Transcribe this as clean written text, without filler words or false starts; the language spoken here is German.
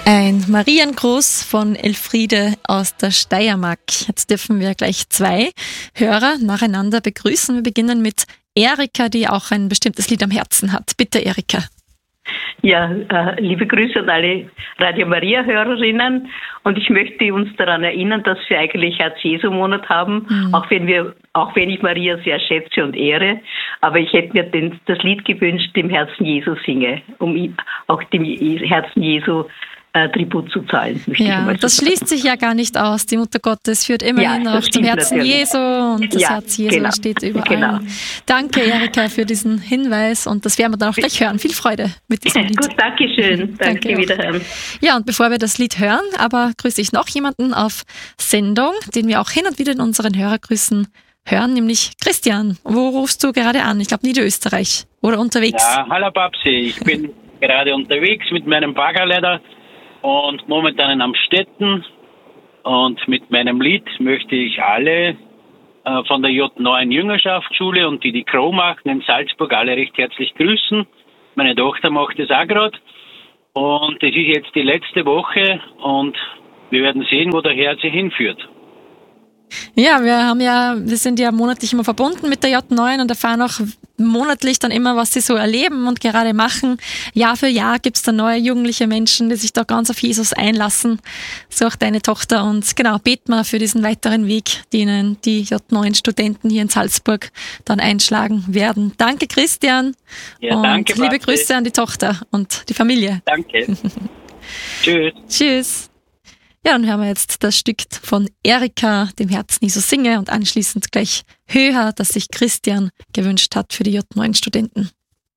Ein Mariengruß von Elfriede aus der Steiermark. Jetzt dürfen wir gleich 2 Hörer nacheinander begrüßen. Wir beginnen mit Erika, die auch ein bestimmtes Lied am Herzen hat. Bitte, Erika. Ja, liebe Grüße an alle Radio Maria-Hörerinnen. Und ich möchte uns daran erinnern, dass wir eigentlich Herz-Jesu-Monat haben, auch wenn ich Maria sehr schätze und ehre. Aber ich hätte mir das Lied gewünscht, dem Herzen Jesu singe, um auch dem Herzen Jesu Tribut zu zahlen. Ja, das schließt sich ja gar nicht aus. Die Mutter Gottes führt immerhin auch zum Herzen natürlich. Jesu und das Herz Jesu steht überall. Genau. Danke, Erika, für diesen Hinweis und das werden wir dann auch gleich hören. Viel Freude mit diesem Lied. Gut, danke schön. Danke wiederhören. Ja, und bevor wir das Lied hören, aber grüße ich noch jemanden auf Sendung, den wir auch hin und wieder in unseren Hörergrüßen hören, nämlich Christian. Wo rufst du gerade an? Ich glaube Niederösterreich oder unterwegs. Ja, hallo Babsi, ich bin gerade unterwegs mit meinem Baggerleder und momentan in Amstetten, und mit meinem Lied möchte ich alle von der J9 Jüngerschaftsschule und die Crow machen in Salzburg alle recht herzlich grüßen. Meine Tochter macht es auch gerade und es ist jetzt die letzte Woche und wir werden sehen, wo der Herr sie hinführt. Ja, wir sind ja monatlich immer verbunden mit der J9 und erfahren auch monatlich dann immer, was sie so erleben und gerade machen. Jahr für Jahr gibt's da neue jugendliche Menschen, die sich da ganz auf Jesus einlassen. So auch deine Tochter. Und genau, beten wir für diesen weiteren Weg, den die J9-Studenten hier in Salzburg dann einschlagen werden. Danke, Christian. Ja, und danke, liebe Grüße an die Tochter und die Familie. Danke. Tschüss. Tschüss. Ja, dann hören wir jetzt das Stück von Erika, dem Herzen Jesu singe, und anschließend gleich Höher, das sich Christian gewünscht hat für die J9-Studenten.